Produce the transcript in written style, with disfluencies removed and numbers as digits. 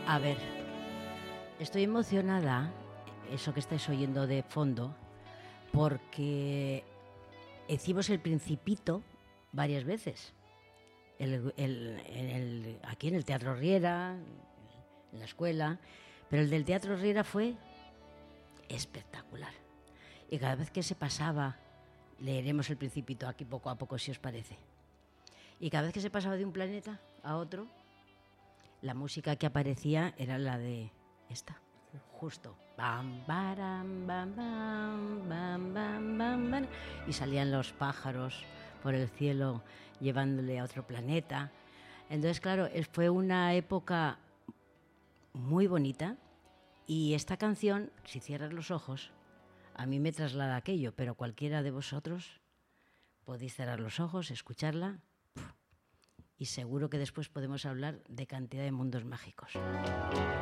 A ver, estoy emocionada, eso que estáis oyendo de fondo, porque hicimos El Principito varias veces. Aquí en el Teatro Riera, en la escuela, pero el del Teatro Riera fue espectacular. Y cada vez que se pasaba, leeremos El Principito aquí poco a poco, si os parece. Y cada vez que se pasaba de un planeta a otro, la música que aparecía era la de esta, justo. Bam, baram, bam, bam, bam, bam, bam, bam. Y salían los pájaros por el cielo llevándole a otro planeta. Entonces, claro, fue una época muy bonita. Y esta canción, si cierras los ojos, a mí me traslada aquello, pero cualquiera de vosotros podéis cerrar los ojos, escucharla, y seguro que después podemos hablar de cantidad de mundos mágicos.